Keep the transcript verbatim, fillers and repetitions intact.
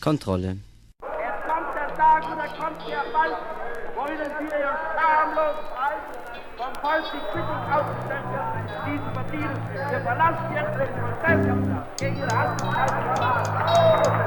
Kontrolle. Es kommt der Tag und er kommt ja bald, wollen wir ja schamlos frei vom Volk die Quittung ausgestellt werden, die zu verdienen. Wir verlassen jetzt den Prozess gegen ihre Hand.